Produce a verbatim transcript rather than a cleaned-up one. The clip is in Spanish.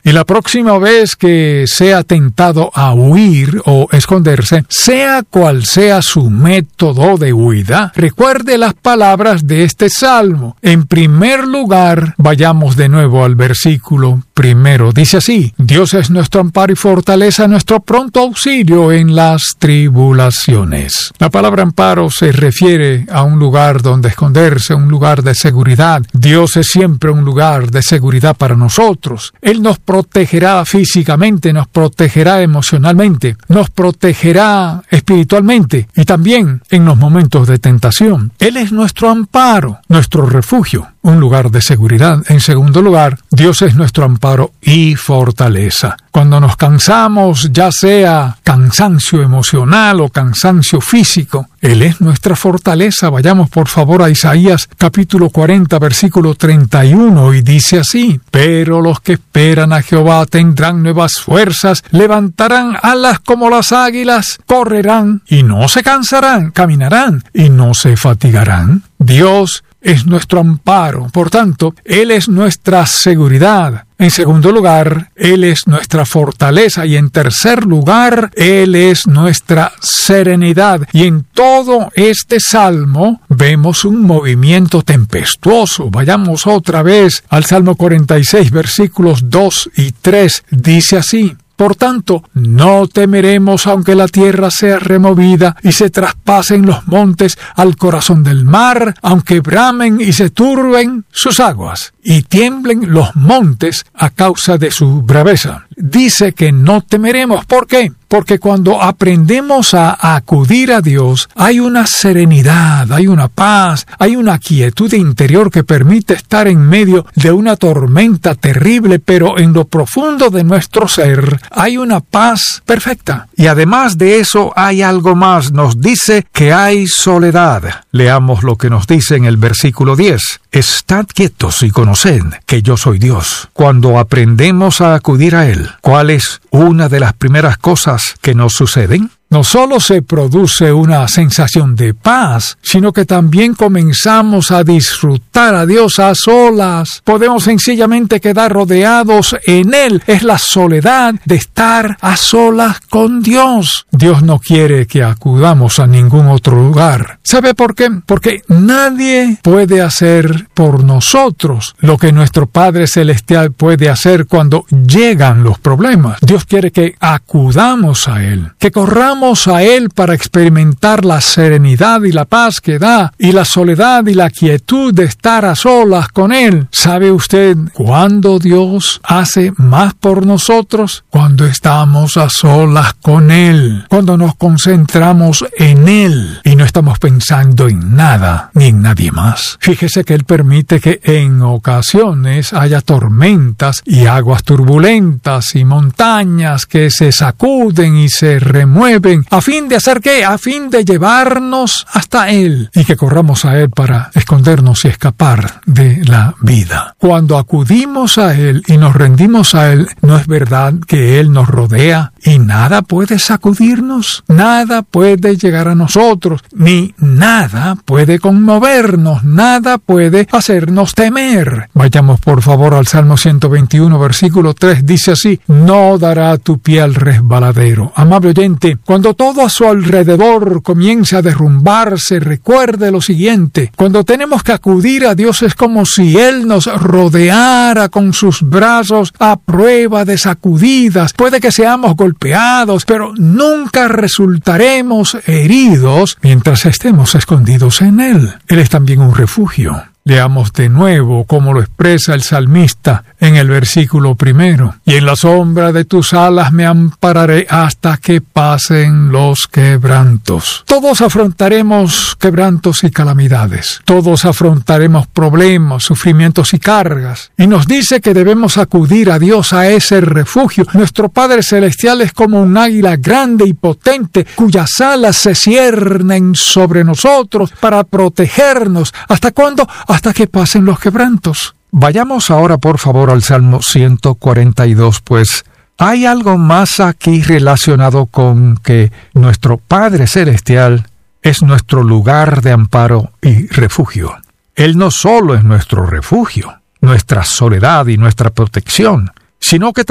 Y la próxima vez que sea tentado a huir o esconderse, sea cual sea su método de huida, recuerde las palabras de este salmo. En primer lugar, vayamos de nuevo al versículo primero. Dice así: Dios es nuestro amparo y fortaleza, nuestro pronto auxilio en las tribulaciones. La palabra amparo se refiere a un lugar donde esconderse, un lugar de seguridad. Dios es siempre un lugar de seguridad para nosotros. Él nos protegerá físicamente, nos protegerá emocionalmente, nos protegerá espiritualmente y también en los momentos de tentación. Él es nuestro amparo, nuestro refugio, un lugar de seguridad. En segundo lugar, Dios es nuestro amparo y fortaleza. Cuando nos cansamos, ya sea cansancio emocional o cansancio físico, Él es nuestra fortaleza. Vayamos por favor a Isaías capítulo cuarenta, versículo treinta y uno, y dice así: Pero los que esperan a Jehová tendrán nuevas fuerzas, levantarán alas como las águilas, correrán y no se cansarán, caminarán y no se fatigarán. Dios es nuestro amparo, por tanto, Él es nuestra seguridad. En segundo lugar, Él es nuestra fortaleza. Y en tercer lugar, Él es nuestra serenidad. Y en todo este salmo vemos un movimiento tempestuoso. Vayamos otra vez al Salmo cuarenta y seis, versículos dos y tres. Dice así: Por tanto, no temeremos aunque la tierra sea removida y se traspasen los montes al corazón del mar, aunque bramen y se turben sus aguas y tiemblen los montes a causa de su braveza. Dice que no temeremos. ¿Por qué? Porque cuando aprendemos a acudir a Dios, hay una serenidad, hay una paz, hay una quietud interior que permite estar en medio de una tormenta terrible, pero en lo profundo de nuestro ser hay una paz perfecta. Y además de eso hay algo más. Nos dice que hay soledad. Leamos lo que nos dice en el versículo diez. Estad quietos y conoced que yo soy Dios. Cuando aprendemos a acudir a Él, ¿cuál es una de las primeras cosas que nos suceden? No solo se produce una sensación de paz, sino que también comenzamos a disfrutar a Dios a solas. Podemos sencillamente quedar rodeados en Él. Es la soledad de estar a solas con Dios. Dios no quiere que acudamos a ningún otro lugar. ¿Sabe por qué? Porque nadie puede hacer por nosotros lo que nuestro Padre Celestial puede hacer cuando llegan los problemas. Dios quiere que acudamos a Él, que corramos a Él para experimentar la serenidad y la paz que da, y la soledad y la quietud de estar a solas con Él. ¿Sabe usted cuándo Dios hace más por nosotros? Cuando estamos a solas con Él, cuando nos concentramos en Él y no estamos pensando en nada ni en nadie más. Fíjese que Él permite que en ocasiones haya tormentas y aguas turbulentas y montañas que se sacuden y se remueven. ¿A fin de hacer qué? A fin de llevarnos hasta Él y que corramos a Él para escondernos y escapar de la vida. Cuando acudimos a Él y nos rendimos a Él, ¿no es verdad que Él nos rodea y nada puede sacudirnos? Nada puede llegar a nosotros, ni nada puede conmovernos, nada puede hacernos temer. Vayamos por favor al Salmo ciento veintiuno, versículo tres. Dice así: No dará tu pie al resbaladero. Amable oyente, cuando Cuando todo a su alrededor comienza a derrumbarse, recuerde lo siguiente: cuando tenemos que acudir a Dios es como si Él nos rodeara con sus brazos a prueba de sacudidas. Puede que seamos golpeados, pero nunca resultaremos heridos mientras estemos escondidos en Él. Él es también un refugio. Leamos de nuevo cómo lo expresa el salmista en el versículo primero. Y en la sombra de tus alas me ampararé hasta que pasen los quebrantos. Todos afrontaremos quebrantos y calamidades. Todos afrontaremos problemas, sufrimientos y cargas. Y nos dice que debemos acudir a Dios, a ese refugio. Nuestro Padre Celestial es como un águila grande y potente, cuyas alas se ciernen sobre nosotros para protegernos. ¿Hasta cuándo? Hasta que pasen los quebrantos. Vayamos ahora por favor al Salmo ciento cuarenta y dos, pues hay algo más aquí relacionado con que nuestro Padre Celestial es nuestro lugar de amparo y refugio. Él no solo es nuestro refugio, nuestra soledad y nuestra protección, sino que